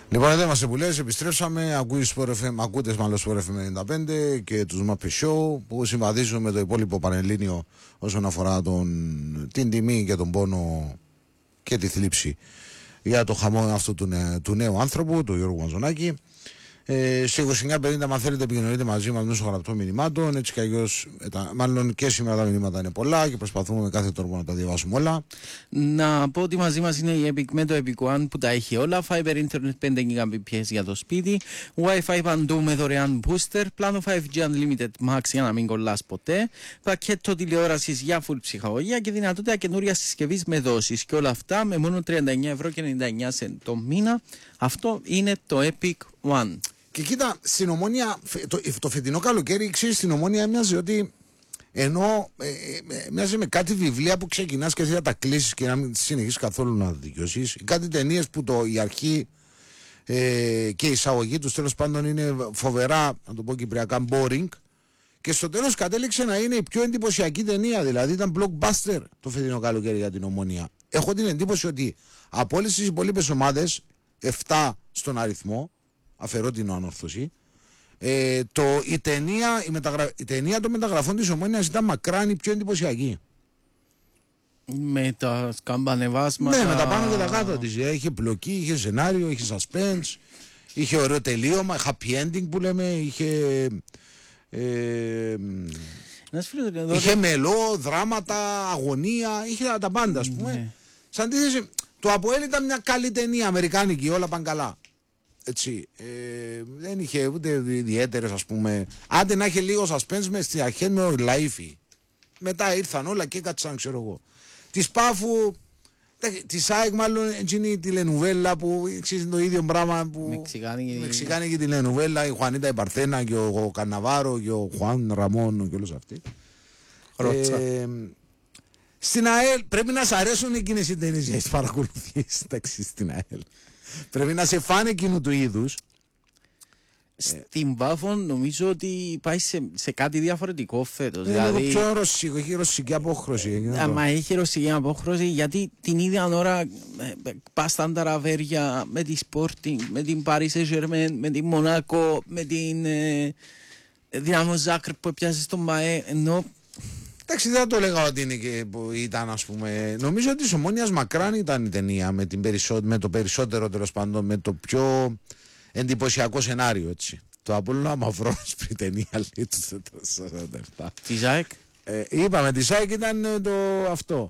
Λοιπόν, εδώ είμαστε που λες, επιστρέψαμε. Ακούτε μάλλον Sport FM 95 και τους Muppet Show που συμβαδίζουν με το υπόλοιπο Πανελλήνιο όσον αφορά την τιμή και τον πόνο και τη θλίψη για το χαμό αυτού του νέου άνθρωπου, του Γιώργου Μαζονάκη. Σε 29.50, αν θέλετε, επικοινωνείτε μαζί μας μέσω γραπτών μηνυμάτων. Έτσι κι αλλιώς, μάλλον και σήμερα τα μηνύματα είναι πολλά και προσπαθούμε με κάθε τρόπο να τα διαβάσουμε όλα. Να πω ότι μαζί μας είναι η Epic με το Epic One που τα έχει όλα. Fiber Internet 5 Gbps για το σπίτι. Wi-Fi παντού με δωρεάν booster. Πλάνο 5G Unlimited Max για να μην κολλάς ποτέ. Πακέτο τηλεόρασης για full ψυχαγωγία και δυνατότητα καινούρια συσκευής με δόσεις. Και όλα αυτά με μόνο 39,99€ το μήνα. Αυτό είναι το Epic One. Και κοίτα, στην Ομόνια, το φετινό καλοκαίρι, ξέρεις, στην Ομόνια έμοιαζε ότι ενώ μοιάζει με κάτι βιβλία που ξεκινάς και θα τα κλείσεις και να μην συνεχίσεις καθόλου να δικαιώσεις. Κάτι ταινίες που η αρχή και η εισαγωγή τους τέλος πάντων είναι φοβερά, να το πω κυπριακά, boring. Και στο τέλος κατέληξε να είναι η πιο εντυπωσιακή ταινία. Δηλαδή ήταν blockbuster το φετινό καλοκαίρι για την Ομόνια. Έχω την εντύπωση ότι από όλες τις υπόλοιπες ομάδες, 7 στον αριθμό, αφαιρώ την ανόρθωση, η ταινία των μεταγραφών της Ομόνοιας ήταν μακράν η πιο εντυπωσιακή. Με τα σκαμπανεβάσματα. Ναι, με τα πάνω και τα κάτω της. Είχε πλοκή, είχε σενάριο, είχε suspense, είχε ωραίο τελείωμα, happy ending που λέμε, είχε μελό, δράματα, αγωνία, είχε τα πάντα, ας πούμε. Ναι. Σαν αντίθεση, το ΑΠΟΕΛ ήταν μια καλή ταινία, αμερικάνικη, όλα πάνε καλά. Έτσι, δεν είχε ούτε ιδιαίτερες, ας πούμε. Άντε να είχε λίγο suspense μες στη αρχή με ορλαΐφη. Μετά ήρθαν όλα και έκατσαν, ξέρω εγώ. Της Πάφου, της ΑΕΚ μάλλον έτσι είναι η τηλενουβέλα που ξέρεις το ίδιο πράγμα που μεξικάνικη τηλενουβέλα, η Χουανίτα η Παρθένα και ο Καναβάρο και ο Χουάν Ραμόν και όλους αυτοί. Στην ΑΕΛ πρέπει να σ' αρέσουν εκείνες οι ταινίες για τις παρακολουθήσεις, εντάξει, στην ΑΕΛ. Πρέπει να σε φάνε εκείνου του είδους. Στην Πάφων νομίζω ότι πάει σε κάτι διαφορετικό φέτος. Δηλαδή πιο ρωσικό, έχει ρωσική απόχρωση. Μα έχει ρωσική απόχρωση γιατί την ίδια ώρα πας στα ταραβέρια με τη Sporting, με την Paris Saint-Germain, με την Μονάκο, με την Δυνάμο Ζάκρεπ που πιάσε στον ΜΑΕ, ενώ... Εντάξει, δεν το έλεγα ότι είναι και που ήταν, ας πούμε. Νομίζω ότι της Ομόνοιας μακράν ήταν η ταινία με το περισσότερο, τέλος πάντων, με το πιο εντυπωσιακό σενάριο, έτσι. Το Απόλλωνα μαυρόσπρη ταινία, λέει, του 447. Τη ΖΑΕΚ. Είπαμε, τη ΖΑΕΚ ήταν αυτό.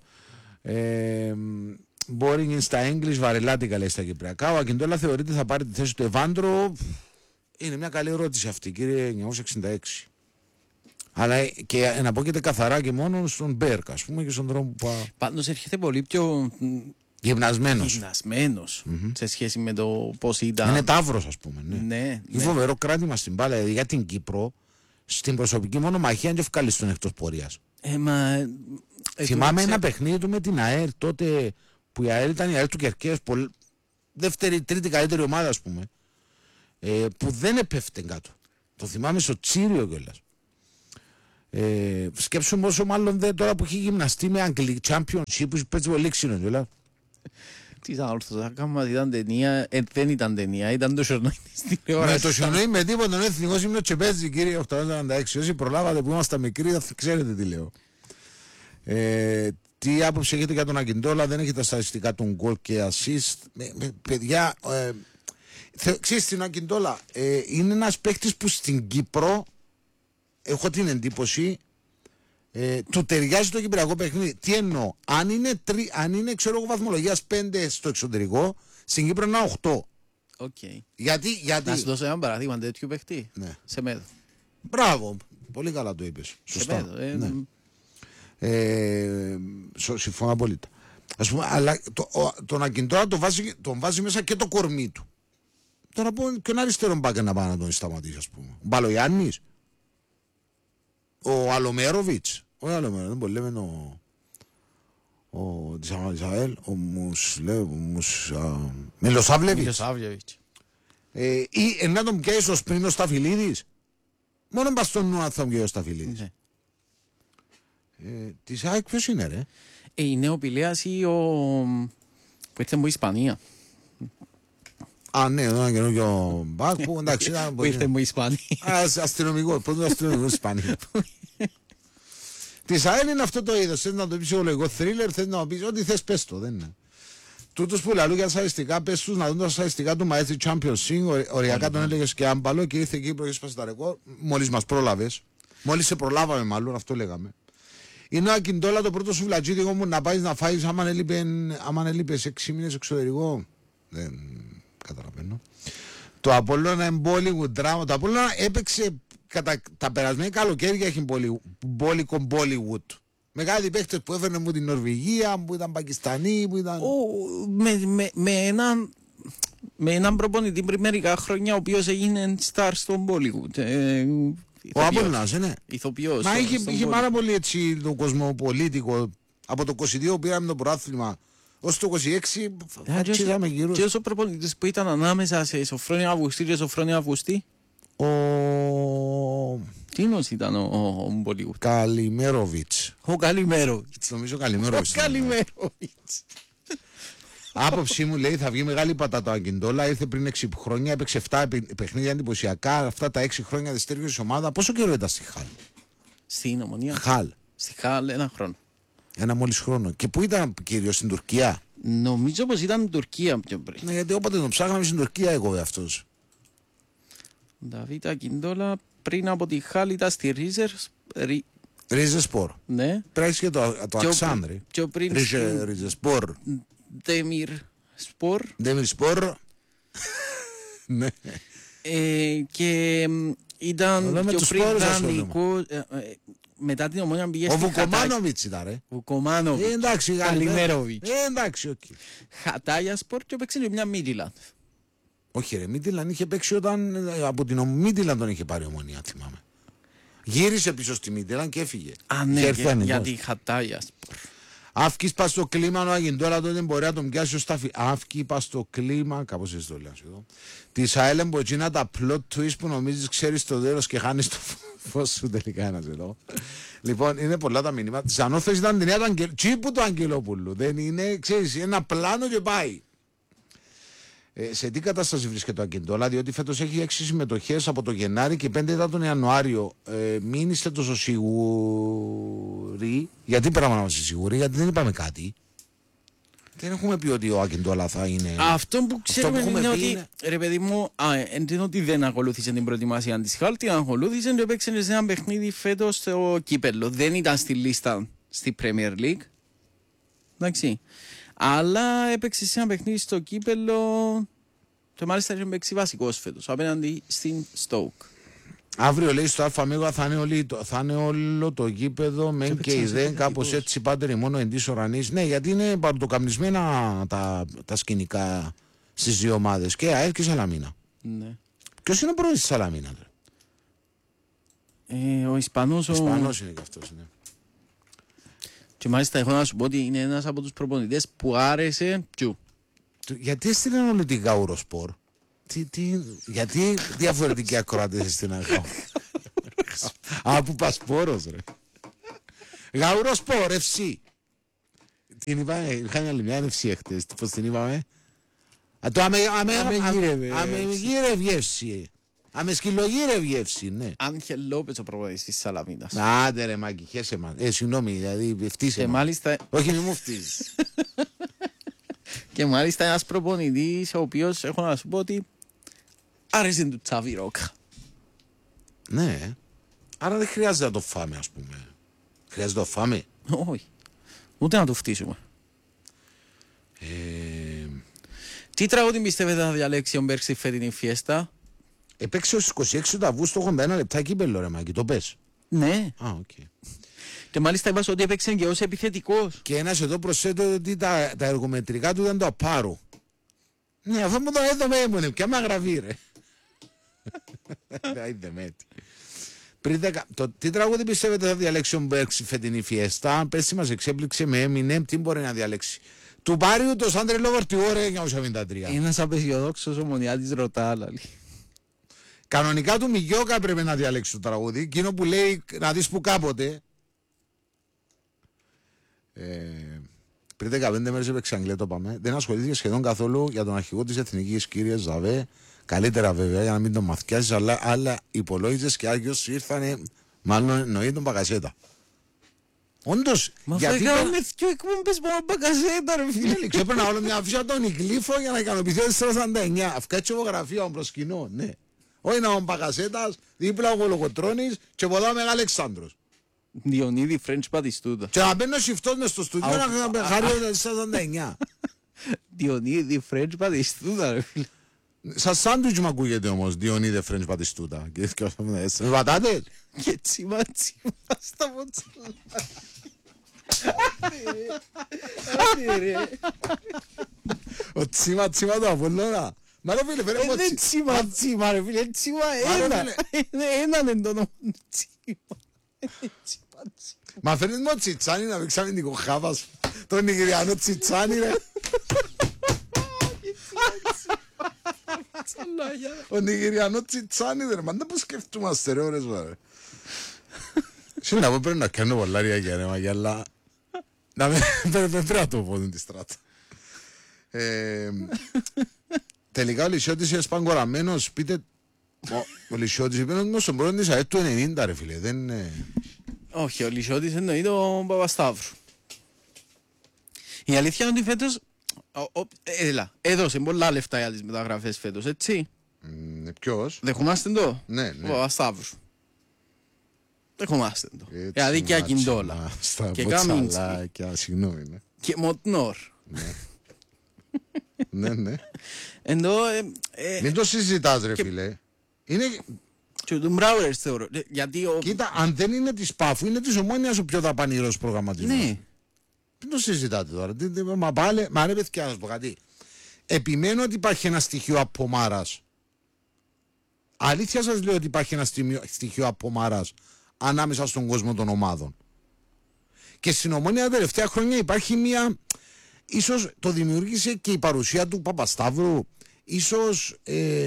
Boring στα English, βαρελάτικα λέει στα κυπριακά. Ο Ακιντόλα θεωρείται θα πάρει τη θέση του Εβάντρο. Είναι μια καλή ερώτηση αυτή, κύριε 966. Αλλά και να πω και καθαρά και μόνο στον Μπέρκ, ας πούμε, και στον τρόπο που. Πάντως έρχεται πολύ πιο γυμνασμένος σε σχέση με το πώς ήταν. Είναι ταύρος, ας πούμε. Ναι. Ναι, ναι. Φοβερό κράτημα στην μπάλα για την Κύπρο, στην προσωπική μονομαχία και ευκάλυψη τον εκτός πορείας. Θυμάμαι ένα παιχνίδι του με την ΑΕΡ τότε που η ΑΕΡ ήταν η ΑΕΡ του Κερκές, δεύτερη, τρίτη καλύτερη ομάδα, ας πούμε, που δεν επέφτε κάτω. Το θυμάμαι στο Τσίριο κιόλας. Σκέψου όσο μάλλον δεν τώρα που έχει γυμναστεί με Αγγλική Championship που παίζει πολύ ξύνο κιόλας. Τι ήταν ορθωσάκα μας, ήταν ταινία, δεν ήταν ταινία, ήταν το σιωρνόι της τηλεόρασης. Με το σιωρνόι με τίποτα, ο εθνικός ύμνος και παίζει, κύριε 846. Όσοι προλάβατε που είμαστε μικροί θα ξέρετε τι λέω. Τι άποψη έχετε για τον Ακιντόλα, δεν έχετε τα στατιστικά των γκολ και assist. Παιδιά, ξέρεις την Ακιντόλα, είναι ένας παίκτης που στην Κύπρο έχω την εντύπωση του ταιριάζει το κυπριακό παιχνίδι. Τι εννοώ, αν είναι ξέρω εγώ βαθμολογίας 5 στο εξωτερικό, στην Κύπρο είναι 8. Okay. Γιατί... Να σου δώσω ένα παράδειγμα τέτοιου παιχτή. Ναι. Σε μέδο. Μπράβο, πολύ καλά το είπες. Σωστά. Σε μέδο. Ναι. Συμφωνώ απόλυτα. Ας πούμε, αλλά τον Ακιντόλα τον βάζει μέσα και το κορμί του. Τώρα πω και ένα αριστερό μπάκα να πάει να τον σταματήσει, ας πούμε. Ο Μπαλογιάννης. Ο Αλομέροβιτς, όχι ο Αλομέροβιτς, δεν μπορεί λέμε ο της ΑΕΛ, ο Μιλοσάβλεβιτς. Ή να τον πιέσει ο Σπρίνος Σταφυλίδης. Μόνο μπας στον νου αν θα τον πιέσει ο Σταφυλίδης. Της ΑΕΚ ποιος είναι ρε? Είναι ο Πηλέας ή ο που ήρθε από Ισπανία. Α, ναι, ένα καινούργιο μπακ που εντάξει. Που ήρθε μου Ισπανία. Αστυνομικό, πρώτο αστυνομικό Ισπανία. Τη ΑΕΛ είναι αυτό το είδος. Θες να το πεις ψυχολογικό θρίλερ, θες να το πεις ό,τι θες, πες το, δεν είναι. Τούτος που λαλού για τα στατιστικά, πες τους να δουν τα στατιστικά του Μαέτσι Champions League. Οριακά τον έλεγες και άμπαλο και ήρθε εκεί που έσπασε τα ρεκόρ. Μόλις μας πρόλαβες. Μόλις σε προλάβαμε, μάλλον αυτό λέγαμε. Είναι ο Ακιντόλα το πρώτο σου βλατζίδικο μου να πάει να φάει άμα έλειπες 6 μήνες εξωτερικό. Δεν καταλαβαίνω. Το Απόλλωνα είναι Bollywood δράμα. Το Απόλλωνα έπαιξε κατά τα περασμένα καλοκαίρια έχει μπόλικο Bollywood. Μεγάλοι παίκτες που έφερνε μου την Νορβηγία, που ήταν Πακιστανοί, που ήταν. Με έναν προπονητή πριν μερικά χρόνια, ο οποίος έγινε star στο Bollywood. Ο Απόλλωνας, ναι. Ηθοποιός. Μα είχε πάρα πολύ έτσι το κοσμοπολίτικο. Από το 22 πήραμε το πρωτάθλημα ως το 26 φατσίζαμε γύρω. Και ο προπονητής που ήταν ανάμεσα σε Σοφρόνιο Αυγουστή και Σοφρόνιο Αυγουστή. Τίνος ήταν ο Bollywood. Καλιμέροβιτς. Ο Καλιμέροβιτς. Νομίζω Καλιμέροβιτς. Άποψή μου λέει θα βγει μεγάλη πατάτα ο Αγκιντόλα. Ήρθε πριν 6 χρόνια, έπαιξε 7 παιχνίδια εντυπωσιακά. Αυτά τα 6 χρόνια δεν στήριξε η ομάδα. Πόσο καιρό ήταν στη Χαλ? Στην Ομονία. Χαλ. Στη Χαλ, ένα χρόνο. Ένα μόλις χρόνο. Και πού ήταν κυρίως, στην Τουρκία? Νομίζω πως ήταν στην Τουρκία πιο πριν. Ναι, γιατί όποτε τον ψάχναμε στην Τουρκία εγώ αυτός. Νταβίτ Αγκιντόλα πριν από τη Χαλ ήταν στη Ρίζε Σπορ. Ναι. Πρέπει και το Αξάνδρη. Και πριν Ρίζε Σπορ. Ντέμιρ Σπορ. Ντέμιρ Σπορ. Ναι. Και ήταν πιο πριν δανεικό. Μετά την Ομόνια πήγε στη Χατάγια. Ο Βουκομάνοβιτς ήταν ρε. Βουκομάνοβιτς. Εντάξει, Καλιμέροβιτς. Εντάξει, οκ. Χατάγια Σπορ και έπαιξε και μια Μίτιλαντ. Όχι ρε, Μίτιλαντ είχε παίξει όταν από την Μίτιλαντ τον είχε πάρει η Ομόνια, θυμάμαι. Γύρισε πίσω στη Μίτιλαντ και έφυγε. Α, ναι, για τη Χατάγια Σπορ. Αύκης πας στο κλίμα, ο Αγιντόλα τότε μπορεί να τον πιάσει ο Στάφη. Αύκη πας στο κλίμα, κάπως έτσι το λέω εδώ. Της ΑΕΛ εμποτσίνα τα plot twist που νομίζεις ξέρεις το τέλος και χάνεις το φως σου τελικά ένας εδώ. Λοιπόν, είναι πολλά τα μηνύματα. Της ανώθεσης ήταν την νέα του τσίπου του Αγγελόπουλου. Δεν είναι, ξέρεις, ένα πλάνο και πάει. Σε τι κατάσταση βρίσκεται ο Αγκιντόλα, διότι φέτος έχει 6 συμμετοχές από το Γενάρη και 5 ήταν τον Ιανουάριο. Μην είστε τόσο σίγουροι. Γιατί πράγμα να είμαστε σίγουροι, γιατί δεν είπαμε κάτι. Δεν έχουμε πει ότι ο Αγκιντόλα θα είναι. Αυτό που ξέρουμε είναι ότι. Ρε παιδί μου, εντύπωση ότι δεν ακολούθησε την προετοιμασία της Χαλ, την ακολούθησε και έπαιξε σε ένα παιχνίδι φέτος στο κύπελλο. Δεν ήταν στη λίστα στη Premier League. Εντάξει. Αλλά έπαιξε σε ένα παιχνίδι στο κύπελλο και μάλιστα είχε παίξει βασικός φέτος απέναντι στην Stoke. Αύριο λέει στο ΑΜΕΓΑ θα είναι όλο το γήπεδο μεν και η ΔΕΝ κάπως έτσι πάτερη μόνο εντής ουρανής. Ναι, γιατί είναι παρτοκαμνισμένα τα σκηνικά στις δύο ομάδες και ΑΕΛ και Σαλαμίνα. Ναι. Ποιος είναι ο πρόεδρος της Σαλαμίνα? Ο Ισπανός. Ο Ισπανός είναι και αυτός, ναι. Και μάλιστα έχω να σου πω ότι είναι ένας από τους προπονητές που άρεσε τσου. Γιατί έστειλαν όλη την Γαουροσπορ? Γιατί διαφορετική ακροάτες στην αρχή? Από Πασπόρος ρε. Γαουροσπορ, FC. Την είπαμε, είχαμε άλλη μια FC εχθές. Πώς την είπαμε? Το αμεγύρευη. Αμεσκυλογύρευη FC, ναι. Άγχελ Λόπες ο προπονητής της Σαλαμίνας. Άντε ρε Μάκη, χέσε μας. Συγγνώμη, δηλαδή φτύσε μας. Όχι μη μου φτύσεις. Και μάλιστα ένας προπονητής ο οποίος έχω να σου πω ότι άρεσε του Τσάβι Ρόκα. Ναι. Άρα δεν χρειάζεται να το φάμε, ας πούμε. Χρειάζεται να το φάμε? Όχι. Ούτε να το φτύσουμε. Τι τραγούδι πιστεύετε θα διαλέξει ο Μπέρκ στη φετινή φιέστα? Επέξε ως 26 του Αυγούστου 81 λεπτά κύπελλο ρε Μάκη, το πες? Ναι. Α, οκ. Και μάλιστα είπα ότι έπαιξε και ως επιθετικός. Και ένας εδώ προσθέτω ότι τα εργομετρικά του ήταν το απάρου. Ναι, αυτό μου το έδωμε έμονε, ποια με αγραφεί ρε. Είδε με έτσι. Τι τραγούδι πιστεύετε θα διαλέξει ο Μπέρκ στη φετινή φιέστα? Πέρσι μας εξέπληξε με Eminem, τι μπορεί να διαλέξει? Του Πάριου το Σάντρε Λόβαρ τη ώρα 1973. Ένας απεσιοδόξος ομονιάτης ρωτά λαλή. Κανονικά του Μιγιώκα πρέπει να διαλέξει το τραγούδι. Εκείνο που λέει να δεις που κάποτε. Πριν 15 μέρες έπαιξε Αγγλία, το πάμε. Δεν ασχολήθηκε σχεδόν καθόλου για τον αρχηγό της Εθνικής, κύριε Ζαβέ. Καλύτερα βέβαια για να μην τον μαθιάσεις, αλλά υπολόγιζες και άγιος ήρθανε, μάλλον εννοεί τον Μπακασέτα. Όντως, μα θα κάνουμε δυο εκπομπές μόνο Μπακασέτα ρε φίλε. Ξέπαιρνα όλο μια αφήσα τον Ιγλήφο για να ικανοποιηθεί το 49. Αυκά έτσι φωτογραφία προς κοινό, ναι. Όχι να ο Μπακασέτας, δίπλα ο Κολοκοτρώνης και πολλά Μεγάλο Αλεξάνδρος. Διονύδη Φρέντς Πατιστούτα. Και να μπαίνω σιφτός μες στο στούντιο να χαρεί το 49. Διονύδη Φρέντς Πατιστούτα ρε φίλε. Σαν σάντουιτς μου ακούγεται όμως, Διονύδη Φρέντς Πατιστούτα. Με πατάτες. Και τσίμα στα μοτσαλά. Άντε ρε. Ο τσίμα το Απόλλωνα. Μα ρε φίλε, φέρε μου τσίμα ρε φίλε, τσίμα έναν εν το όνομα τσίμα. Μα φέρνεις μου τσιτσάνι να παίξαμε την κοχάβας. Τον Νιγηριανό τσιτσάνι ρε. Ο Νιγηριανό τσιτσάνι ρε. Μάντα που σκεφτούμαστε ρε ώρες ρε. Σύνα πρέπει να κάνω πολλά ριακιά ρε μαγιάλα. Πρέπει να το πω τη στράτα. Τελικά ο Λυσιώτης είναι σπαγκοραμένος. Πείτε ο Λυσιώτης είπε στον πρώτο της ΑΕΤ του 90 ρε φίλε. Όχι, ο Λυσιώτης εννοεί τον Παπασταύρου. Η αλήθεια είναι ότι φέτος έδωσε πολλά λεφτά για τις μεταγραφές φέτος, έτσι. Ποιος? Δεχόμαστε το. Ναι. Ο Παπασταύρου. Δεχόμαστε το. Δηλαδή και Ακιντόλα. Και Καμίνσκι. Συγγνώμη. Και Μοτνόρ. Ναι. Ενώ... Μην το συζητάς ρε φίλε. Είναι... Και τον Μπράουρερς θεωρώ. Κοίτα, αν δεν είναι της Πάφου, είναι της Ομόνοιας ο πιο δαπανηρός προγραμματισμός. Ναι. Δεν το συζητάτε τώρα. Μα ρε παιδιά, να σας πω κάτι. Επιμένω ότι υπάρχει ένα στοιχείο απομάρας. Αλήθεια σας λέω ότι υπάρχει ένα στοιχείο απομάρας ανάμεσα στον κόσμο των ομάδων. Και στην Ομόνια τα τελευταία χρόνια υπάρχει μια... Ίσως το δημιούργησε και η παρουσία του Παπασταύρου. Ίσως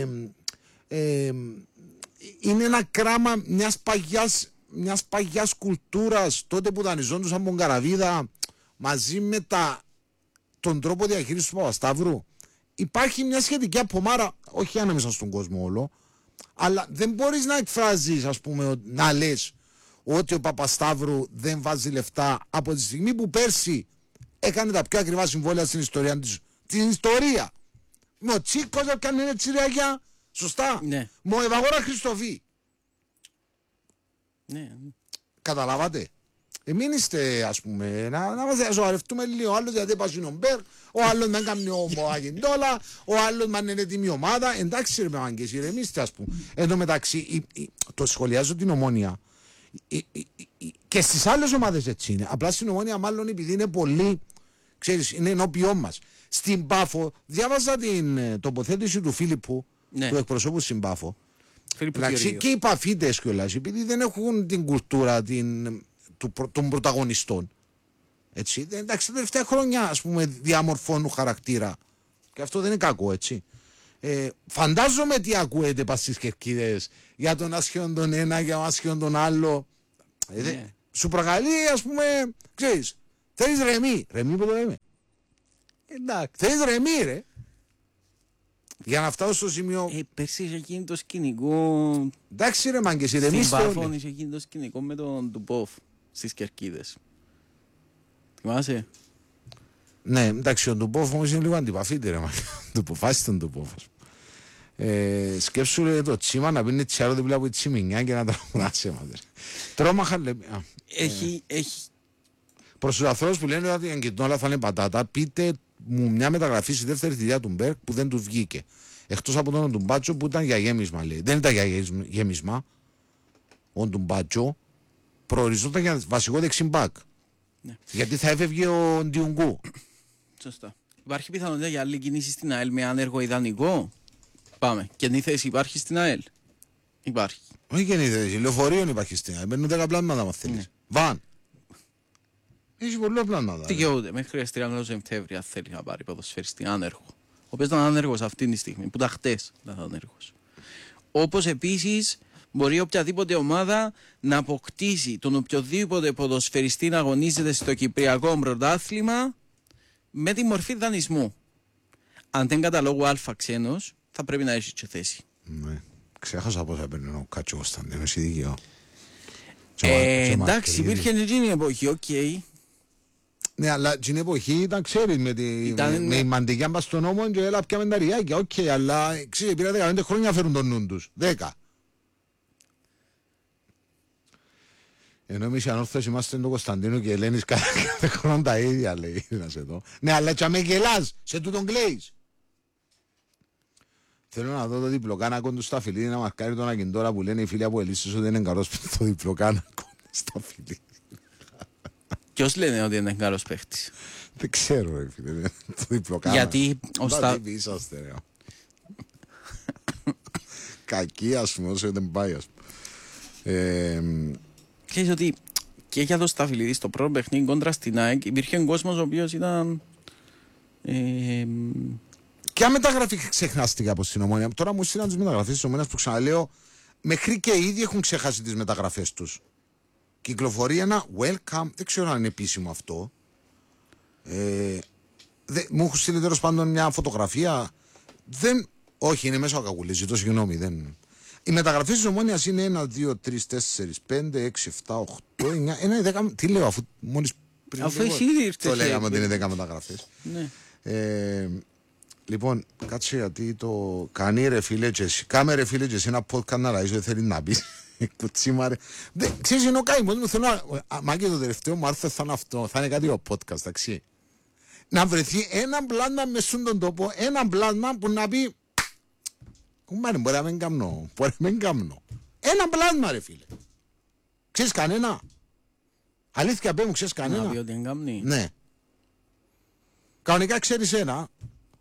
είναι ένα κράμα μιας παγιάς κουλτούρας τότε που δανειζόντουσαν τον Καραβίδα μαζί με τον τρόπο διαχείρισης του Παπασταύρου. Υπάρχει μια σχετική απομάρα, όχι ανάμεσα στον κόσμο όλο, αλλά δεν μπορείς να εκφράζεις, ας πούμε, να λες ότι ο Παπασταύρου δεν βάζει λεφτά από τη στιγμή που πέρσι έκανε τα πιο ακριβά συμβόλαια στην ιστορία της. Την ιστορία. Με ο Τσίκος έκανε έτσι ρεαγιά. Σωστά. Ναι. Με ο Ευαγόρα Χριστοφή. Ναι. Καταλάβατε. Μην είστε, ας πούμε, να μας ζωαρευτούμε λίγο. Ο άλλος γιατί έπασε ο Μπέρ, ο άλλος με έκανε ο Αγεντόλα, ο άλλος με είναι έτοιμη ομάδα. Εντάξει ρε μάγκες, ηρεμήστε ας πούμε. Εν τω μεταξύ, το σχολιάζω την Ομόνια. Και στις άλλες ομάδες έτσι είναι. Απλά στην Ομόνια μάλλον επειδή είναι πολύ, ξέρεις, είναι ενώπιό μας. Στην Πάφο, διάβαζα την τοποθέτηση του Φίλιππου, του εκπροσώπου στην Πάφο. Εντάξει, και οι Παφίτες κιόλας, επειδή δεν έχουν την κουλτούρα των πρωταγωνιστών. Έτσι, εντάξει, τα τελευταία χρόνια ας πούμε διαμορφώνουν χαρακτήρα. Και αυτό δεν είναι κακό, έτσι. Φαντάζομαι τι ακούετε πας στις Κερκίδες για τον άσχεον τον ένα, για τον άσχεον τον άλλο. Σου προκαλεί, ας πούμε, ξέρεις, θέλεις ρεμί. Ρεμί που το λέμε. Εντάξει. Θέλεις ρεμί, ρε. Για να φτάσω στο σημείο. Πέρσι είχε γίνει το σκηνικό. Εντάξει, ρε μάγκες, ηρεμίστε. Στην Πάφων είχε γίνει το σκηνικό με τον Ντουπόφ στις Κερκίδες. Θυμάσαι. Ναι, εντάξει, ο Ντουπόφ όμως είναι λίγο αντιπαφίτη, ρε μάγκες. Ντουποφάστη τον Ντουπόφ. Σκέψου ρε, το τσίμα να πίνει τσιάρο δίπλα από τη τσιμινιά και να τραγουδάσει. Τρόμαχα λέμε. Έχει. Προς τους ανθρώπους που λένε ότι η Αγκεντόλα θα είναι πατάτα, πείτε μου μια μεταγραφή στη δεύτερη θητεία του Μπέρκ που δεν του βγήκε. Εκτός από τον Ντουμπάτσο που ήταν για γέμισμα, λέει. Δεν ήταν για γέμισμα. Ο Ντουμπάτσο προοριζόταν για βασικό δεξιμπάκ. Ναι. Γιατί θα έφευγε ο Ντιουγκού. Σωστά. Υπάρχει πιθανότητα για άλλη κίνηση στην ΑΕΛ με άνεργο ιδανικό. Πάμε. Καινή θέση υπάρχει στην ΑΕΛ. Υπάρχει. Όχι καινή θέση. Λεωφορείων υπάρχει στην ΑΕΛ. Μπαίνουν 10 πλάσματα μα θέλεις. Ναι. Βαν. Έχει πολλά πλάσματα. Δικαιούται. Μέχρι 30 Σεπτέμβρη αν θέλει να πάρει ποδοσφαιριστή άνεργο. Ο οποίος ήταν άνεργος αυτή τη στιγμή. Που τα χτες ήταν άνεργος. Όπως επίσης μπορεί οποιαδήποτε ομάδα να αποκτήσει τον οποιοδήποτε ποδοσφαιριστή να αγωνίζεται στο Κυπριακό Πρωτάθλημα με τη μορφή δανεισμού. Αν δεν καταλόγου Α ξένος, θα πρέπει να έχει και θέση. Ναι. Ξέχασα πόσα έπαιρνε ο Κάτσο Κωνσταντίνος, η δίκαιο. Εντάξει, υπήρχε εκείνη η εποχή, οκ. Ναι, αλλά την εποχή ήταν, ξέρεις, με η μαντικιά μπας στον νόμο και έλα πια με τα ριάκια, οκ, αλλά ξέρεις, πήρα 15 χρόνια φέρουν τον νου τους, 10. Ενώ εμείς οι ανόρθες είμαστε τον Κωνσταντίνο και Ελένης κάθε χρόνο τα ίδια, λέει, να σε δω. Ναι, αλλά και με γελάς, σε τούτον κλαίεις. Θέλω να δω το διπλοκάνακο του Σταφυλίδη να μαρκάρει τον Ακιντόρα που λένε οι φίλοι από Ελίσσες ότι είναι καλός το διπλοκάνακο του Σταφυλίδη. Ποιος λένε ότι είναι καλός παίχτης? Δεν ξέρω, ρε φίλε, το διπλοκάνακο. Γιατί ο Σταφυλίδη είσαστε, ρε. Κακή, ας πούμε, όσο δεν πάει, ας πούμε. Ξέρεις ότι και για το Σταφυλίδη στο πρώτο παιχνίδι κόντρα στην ΑΕΚ υπήρχε κόσμος ο οποίος ήταν... Ποια μεταγραφή ξεχνάστηκε από την Ομόνια? Τώρα μου στείλαν τις μεταγραφές της Ομόνιας που ξαναλέω, μέχρι και οι ίδιοι έχουν ξεχάσει τις μεταγραφές τους. Κυκλοφορεί ένα welcome, δεν ξέρω αν είναι επίσημο αυτό. Μου έχουν στείλει τέλος πάντων μια φωτογραφία. Όχι, είναι μέσα ο Κακουλής, ζητώ συγγνώμη. Οι μεταγραφές της Ομόνιας είναι 1, 2, 3, 4, 5, 6, 7, 8, 9, 10. Τι λέω, αφού μόλις πριν. Αφού εσύ ήρθες. Το λέγαμε ότι είναι 10 μεταγραφές. Ναι. Λοιπόν, κάτσε γιατί το κάνει ρε φίλε και εσύ. Κάμε ρε φίλε και εσύ ένα podcast να ραΐσω, δεν θέλει να πεις. Κουτσίμα ρε. Ξέρεις, είναι ο καημός μου, θέλω να... Μα και το τελευταίο μου άρθρο θα είναι αυτό, θα είναι κάτι ο podcast, εντάξει. Να βρεθεί ένα πλάσμα μες στον τόπο, ένα πλάσμα που να πει κουμπάρε, μπορεί να μην κάνω, μπορεί να μην κάνω. Ένα πλάσμα ρε φίλε. Ξέρεις κανένα? Αλήθεια πέ μου, ξέρεις κανένα? Να πει ότι εγκάμνει. Ναι. Κανονικά ξέρεις ένα.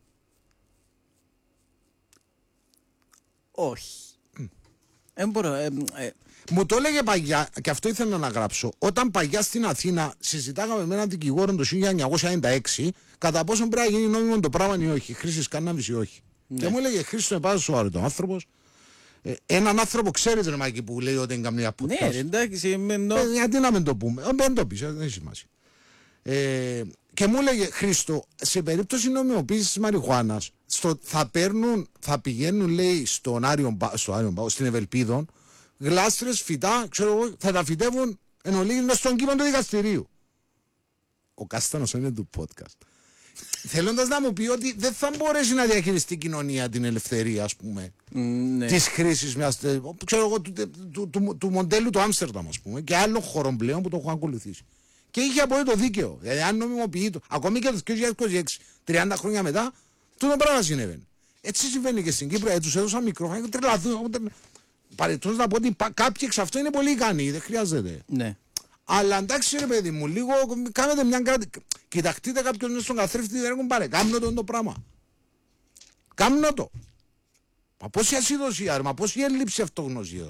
Όχι. Δεν μπορώ. Μου το έλεγε παγιά, και αυτό ήθελα να γράψω. Όταν παγιά στην Αθήνα συζητάγαμε με έναν δικηγόρο το 1996 κατά πόσο πρέπει να γίνει νόμιμο το πράγμα ή όχι. Χρήση κάναβης ή όχι. Ναι. Και μου έλεγε Χρήστο, είναι πάρα σοβαρό ο άνθρωπος. Έναν άνθρωπο ξέρεις ρε Μάκη που λέει ότι είναι καμία podcast. Ναι, εντάξει. Γιατί να μην το πούμε. Δεν το πεις, δεν έχει σημασία. Και μου έλεγε Χρήστο, σε περίπτωση νομιμοποίησης της μαριχουάνας θα πηγαίνουν λέει στην Ευελπίδων γλάστρες, φυτά, ξέρω εγώ, θα τα φυτεύουν εν ολίγης μες στον κήπο του δικαστηρίου. Ο Κάστανος είναι του podcast. Θέλοντας να μου πει ότι δεν θα μπορέσει να διαχειριστεί η κοινωνία την ελευθερία, ας πούμε, της χρήσης μιας, ξέρω εγώ, του μοντέλου του Άμστερνταμ, ας πούμε, και άλλων χωρών πλέον που το έχουν ακολουθήσει. Και είχε απολύτω δίκαιο. Δηλαδή, αν νομιμοποιεί το, ακόμη και το 2026, 30 χρόνια μετά, τούτο πράγμα συνέβαινε. Έτσι συμβαίνει και στην Κύπρο. Τους έδωσαν μικρόφωνα και τρελαθούν. Παρετώνω να πω ότι κάποιοι εξ αυτού είναι πολύ ικανοί, δεν χρειάζεται. Ναι. Αλλά εντάξει, ρε παιδί μου, λίγο κάνετε μια κάτι. Κοιταχτείτε κάποιον μέσα στον καθρέφτη, δεν έχουν πάρει. Κάμνω το πράγμα. Κάμνω το. Μα πόση ασυδοσία, μα πόση έλλειψη αυτογνωσίας.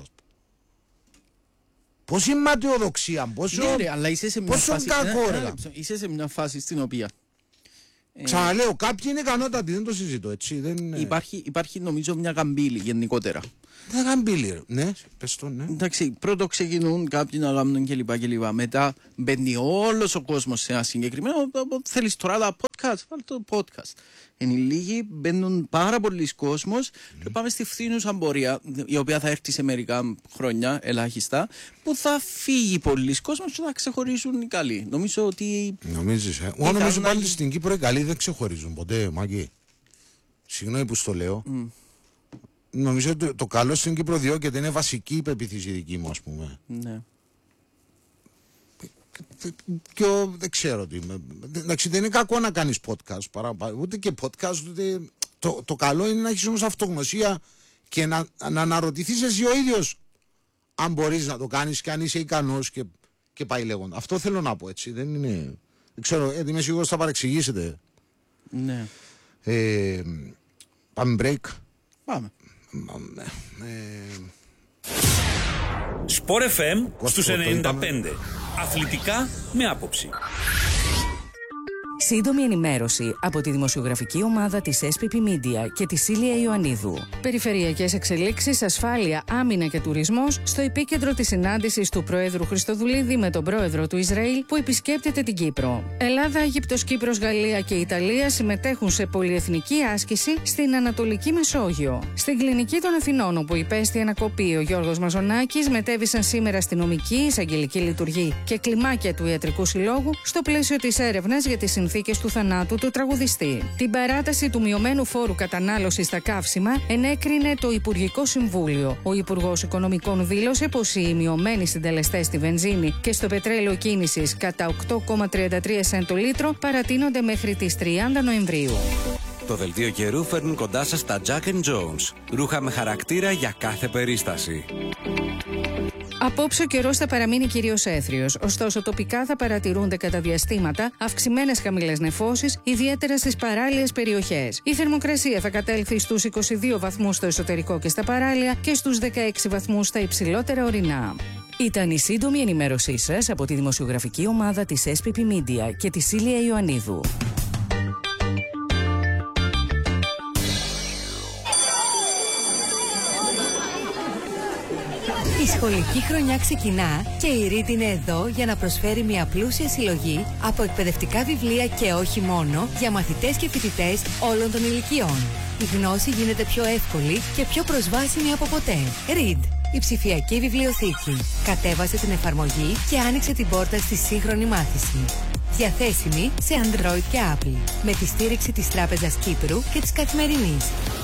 Πόση ματαιοδοξία, πόσο κακό ρε. Είσαι σε μια φάση στην οποία... Ξαναλέω, κάποιοι είναι ικανότατοι, δεν το συζητώ, έτσι. Υπάρχει νομίζω μια γαμπίλη γενικότερα. Δεν γαμπίλη ρε, ναι, πες το, ναι. Εντάξει, πρώτο ξεκινούν κάποιοι να κάνουν κλπ. Μετά μπαίνει όλος ο κόσμος σε ένα συγκεκριμένο, θέλεις τώρα τα podcast, βάλει το podcast. Εν λίγοι μπαίνουν πάρα πολλοί κόσμος και πάμε στη φθήνουσα πορεία, η οποία θα έρθει σε μερικά χρόνια, ελάχιστα, που θα φύγει πολλοί κόσμος και θα ξεχωρίσουν οι καλοί. Νομίζω ότι... Νομίζεις, νομίζω πάλι στην Κύπρο οι καλοί δεν ξεχωρίζουν ποτέ, Μάκη. Συγγνώμη που στο λέω. Νομίζω ότι το καλό στην Κύπρο διώκεται, είναι βασική υπεποίθηση δική μου, ας πούμε. Ναι. Και δεν ξέρω τι. Εντάξει, δεν είναι κακό να κάνεις podcast, ούτε και podcast, ούτε... Το καλό είναι να έχεις όμως αυτογνωσία και να αναρωτηθείς εσύ ο ίδιος αν μπορείς να το κάνεις και αν είσαι ικανός και πάει λέγοντα. Αυτό θέλω να πω, έτσι. Δεν είναι... Δεν ξέρω, είμαι σίγουρος θα παρεξηγήσετε. Ναι. Πάμε break. Πάμε. Sport FM στους 95. Αθλητικά με άποψη. Σύντομη ενημέρωση από τη δημοσιογραφική ομάδα της SPP Media και τη Σίλια Ιωαννίδου. Περιφερειακές εξελίξεις, ασφάλεια, άμυνα και τουρισμός στο επίκεντρο της συνάντησης του Προέδρου Χριστοδουλίδη με τον Πρόεδρο του Ισραήλ που επισκέπτεται την Κύπρο. Ελλάδα, Αίγυπτος, Κύπρος, Γαλλία και Ιταλία συμμετέχουν σε πολυεθνική άσκηση στην Ανατολική Μεσόγειο. Στην Κλινική των Αθηνών, όπου υπέστη ανακοπή ο Γιώργος Μαζονάκης, μετέβησαν σήμερα αστυνομική, εισαγγελική λειτουργή και κλιμάκια του Ιατρικού Συλλόγου στο πλαίσιο της έρευνας για τις συνθήκες του θανάτου του τραγουδιστή. Την παράταση του μειωμένου φόρου κατανάλωσης στα καύσιμα ενέκρινε το Υπουργικό Συμβούλιο. Ο Υπουργός Οικονομικών δήλωσε πως οι μειωμένοι συντελεστές στη βενζίνη και στο πετρέλαιο κίνησης κατά 8,33 σεντ το λίτρο παρατείνονται μέχρι τις 30 Νοεμβρίου. Το δελτίο καιρού φέρνουν κοντά σας τα Jack & Jones. Ρούχα με χαρακτήρα για κάθε περίσταση. Απόψε ο καιρός θα παραμείνει κυρίως έθριος, ωστόσο τοπικά θα παρατηρούνται κατά διαστήματα αυξημένες χαμηλές νεφώσεις, ιδιαίτερα στις παράλιες περιοχές. Η θερμοκρασία θα κατέλθει στους 22 βαθμούς στο εσωτερικό και στα παράλια και στους 16 βαθμούς στα υψηλότερα ορεινά. Ήταν η σύντομη ενημέρωσή σας από τη δημοσιογραφική ομάδα της SPP Media και τη Σίλια Ιωαννίδου. Η σχολική χρονιά ξεκινά και η Read είναι εδώ για να προσφέρει μια πλούσια συλλογή από εκπαιδευτικά βιβλία και όχι μόνο για μαθητές και φοιτητές όλων των ηλικιών. Η γνώση γίνεται πιο εύκολη και πιο προσβάσιμη από ποτέ. Read, η ψηφιακή βιβλιοθήκη. Κατέβασε την εφαρμογή και άνοιξε την πόρτα στη σύγχρονη μάθηση. Διαθέσιμη σε Android και Apple, με τη στήριξη της Τράπεζας Κύπρου και της Καθημερινής.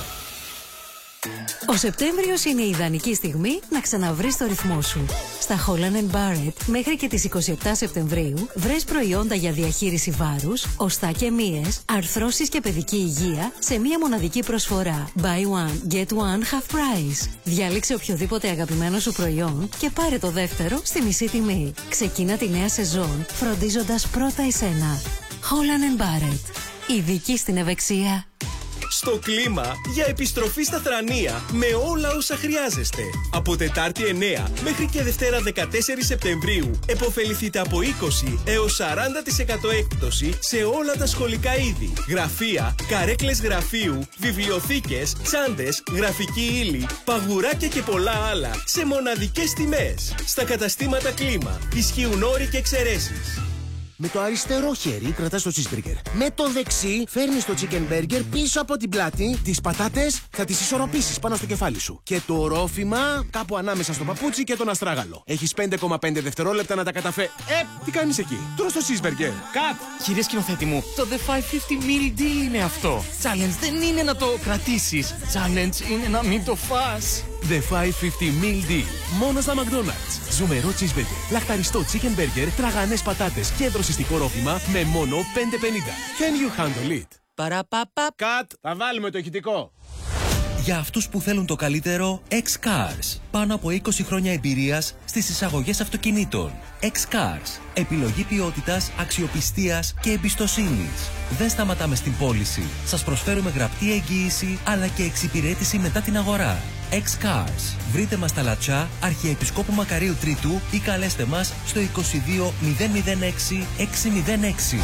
Ο Σεπτέμβριος είναι η ιδανική στιγμή να ξαναβρεις το ρυθμό σου. Στα Holland & Barrett μέχρι και τις 27 Σεπτεμβρίου βρες προϊόντα για διαχείριση βάρους, οστά και μύες, αρθρώσεις και παιδική υγεία σε μία μοναδική προσφορά. Buy one, get one, half price. Διάλεξε οποιοδήποτε αγαπημένο σου προϊόν και πάρε το δεύτερο στη μισή τιμή. Ξεκίνα τη νέα σεζόν φροντίζοντας πρώτα εσένα. Holland & Barrett. Ειδική στην ευεξία. Στο κλίμα για επιστροφή στα θρανία με όλα όσα χρειάζεστε. Από Τετάρτη 9 μέχρι και Δευτέρα 14 Σεπτεμβρίου επωφεληθείτε από 20 έως 40% έκπτωση σε όλα τα σχολικά είδη. Γραφεία, καρέκλες γραφείου, βιβλιοθήκες, τσάντες, γραφική ύλη, παγουράκια και πολλά άλλα σε μοναδικές τιμές. Στα καταστήματα κλίμα ισχύουν όροι και εξαιρέσεις. Με το αριστερό χέρι κρατάς το cheeseburger. Με το δεξί φέρνεις το chicken burger πίσω από την πλάτη. Τις πατάτες θα τις ισορροπήσεις πάνω στο κεφάλι σου. Και το ρόφημα κάπου ανάμεσα στο παπούτσι και τον αστράγαλο. Έχεις 5,5 δευτερόλεπτα να τα καταφέρεις. Τι κάνεις εκεί? Τρως το cheeseburger. Cut! Κύριε σκηνοθέτη μου, το The 550 Meal Deal είναι αυτό. Challenge δεν είναι να το κρατήσεις. Challenge είναι να μην το φας. The 550 Meal Deal. Μόνο στα McDonald's. Ζουμερό cheeseburger, λαχταριστό chicken burger, τραγανές πατάτες και δροσιστικό ρόφημα με μόνο 5,50. Can you handle it? Παραπαπα. Κατ. Θα βάλουμε το ηχητικό. Για αυτούς που θέλουν το καλύτερο, X-Cars. Πάνω από 20 χρόνια εμπειρίας στις εισαγωγές αυτοκινήτων. X-Cars. Επιλογή ποιότητας, αξιοπιστίας και εμπιστοσύνης. Δεν σταματάμε στην πώληση. Σας προσφέρουμε γραπτή εγγύηση αλλά και εξυπηρέτηση μετά την αγορά. X-Cars. Βρείτε μας στα Λατσά, Αρχιεπισκόπου Μακαρίου Τρίτου ή καλέστε μας στο 22 006 606.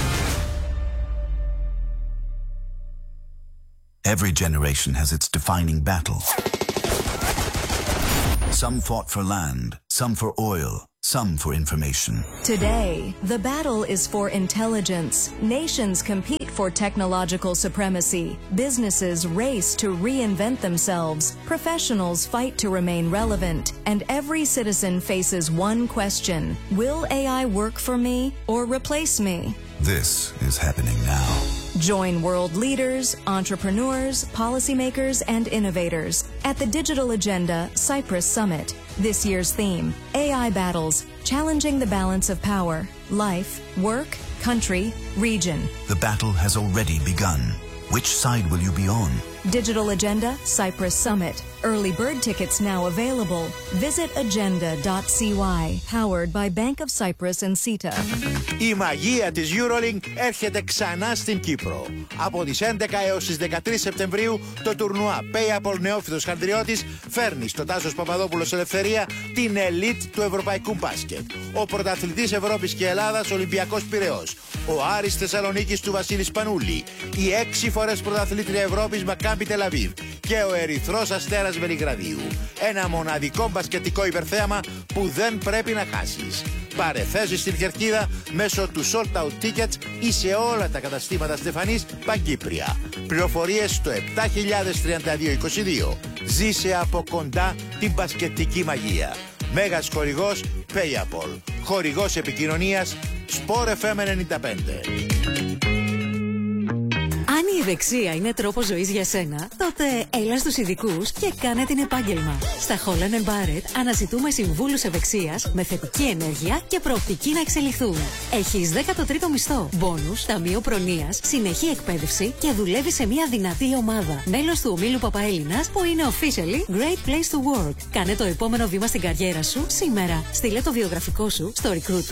Every generation has its defining battle. Some fought for land, some for oil, some for information. Today, the battle is for intelligence. Nations compete for technological supremacy. Businesses race to reinvent themselves. Professionals fight to remain relevant. And every citizen faces one question: will AI work for me or replace me? This is happening now. Join world leaders, entrepreneurs, policymakers, and innovators at the Digital Agenda Cyprus Summit. This year's theme: AI battles, challenging the balance of power, life, work, country, region. The battle has already begun. Which side will you be on? Digital Agenda, Cyprus Summit. Early bird tickets now available. Visit agenda.cy. Powered by Bank of Cyprus and CETA. Η μαγεία της EuroLink έρχεται ξανά στην Κύπρο. Από τις 11 έως τις 13 Σεπτεμβρίου το τουρνουά Payapol Νεόφυτος Χαντριώτης φέρνει στο Τάσος Παπαδόπουλος Ελευθερία την ελίτ του ευρωπαϊκού μπάσκετ. Ο πρωταθλητής Ευρώπης και Ελλάδας Ολυμπιακός Πειραιώς. Ο Άρης Θεσσαλονίκης του Βασίλη Σπανούλη. Η 6 φορές πρωταθλήτρια Ευρώπης Μακάμπι Τελαβίβ. Και ο Ερυθρός Αστέρας Βελιγραδίου. Ένα μοναδικό μπασκετικό υπερθέαμα που δεν πρέπει να χάσεις. Πάρε θέση στην κερκίδα μέσω του Sold Out Tickets ή σε όλα τα καταστήματα Στεφανής Παγκύπρια. Πληροφορίες στο 703222. Ζήσε από κοντά την μπασκετική μαγεία. Μέγας χορηγός Payapol. Χορηγός επικοινωνίας Sport FM 95. Αν η ευεξία είναι τρόπος ζωής για σένα, τότε έλα στους ειδικούς και κάνε την επάγγελμα. Στα Holland & Barrett αναζητούμε συμβούλους ευεξίας με θετική ενέργεια και προοπτική να εξελιχθούν. Έχεις 13ο μισθό, μπόνους, ταμείο προνοίας, συνεχή εκπαίδευση και δουλεύεις σε μια δυνατή ομάδα. Μέλος του ομίλου Παπαέλληνας που είναι officially Great Place to Work. Κάνε το επόμενο βήμα στην καριέρα σου σήμερα. Στείλε το βιογραφικό σου στο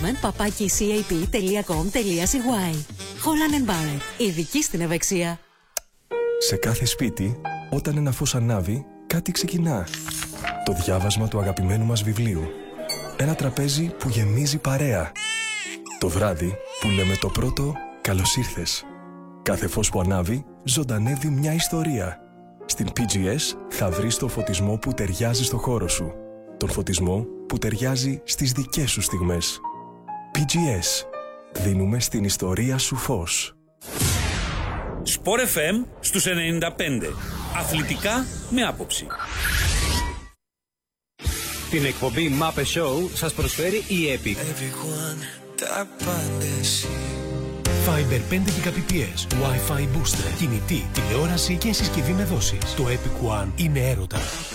recruitment@cap.com.cy. Holland & Barrett. Ειδική στην ευεξία. Σε κάθε σπίτι, όταν ένα φως ανάβει, κάτι ξεκινά. Το διάβασμα του αγαπημένου μας βιβλίου. Ένα τραπέζι που γεμίζει παρέα. Το βράδυ που λέμε το πρώτο «Καλώς ήρθες». Κάθε φως που ανάβει, ζωντανεύει μια ιστορία. Στην PGS θα βρεις το φωτισμό που ταιριάζει στο χώρο σου. Τον φωτισμό που ταιριάζει στις δικές σου στιγμές. PGS. Δίνουμε στην ιστορία σου φως. Sport FM στους 95. Αθλητικά με άποψη. Την εκπομπή Muppet Show σας προσφέρει η Epic. Fiber 5 Gbps, Wi-Fi booster, κινητή, τηλεόραση και συσκευή με δόσεις. Το Epic One είναι έρωτα.